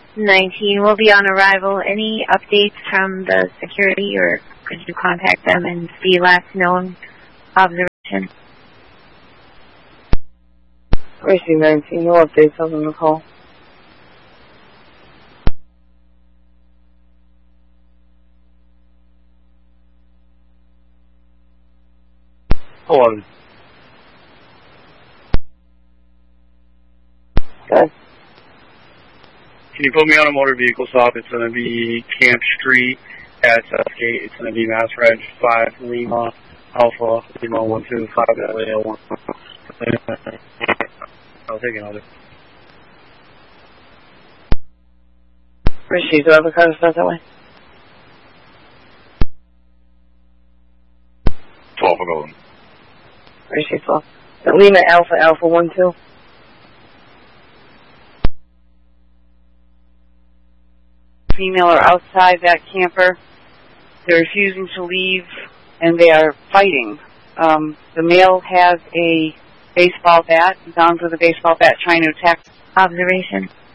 19 will be on arrival. Any updates from the security, or could you contact them and see last known observation? Gracie 19, no updates on the call. Hello. Good. Can you put me on a motor vehicle stop? It's going to be Camp Street at Southgate. It's going to be Mass Reg 5 Lima Alpha Lima 125 LAL1. I'll take another. Gracie, do I have a car to start that way? 12 Golden. Gracie 12. Lima Alpha 12. Female are outside that camper. They're refusing to leave, and they are fighting. The male has a baseball bat. He's armed with a baseball bat trying to attack. Observation.